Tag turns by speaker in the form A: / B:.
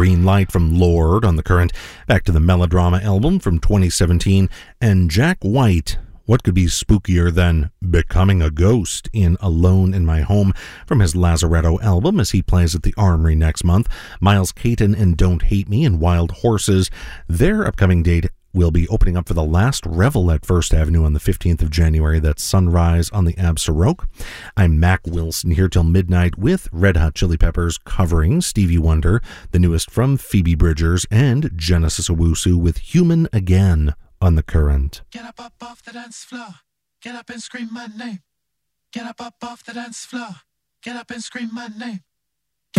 A: Green Light from Lorde on The Current. Back to the Melodrama album from 2017. And Jack White, what could be spookier than Becoming a Ghost in Alone in My Home from his Lazaretto album as he plays at the Armory next month. Miles Caton and Don't Hate Me and Wild Horses. Their upcoming date will be opening up for the Last Revel at First Avenue on the 15th of January. That's Sunrise on the Absaroque. I'm Mac Wilson here till midnight with Red Hot Chili Peppers covering Stevie Wonder, the newest from Phoebe Bridgers, and Genesis Owusu with Human Again on The Current.
B: Get up off the dance floor. Get up and scream my name. Get up off the dance floor. Get up and scream my name.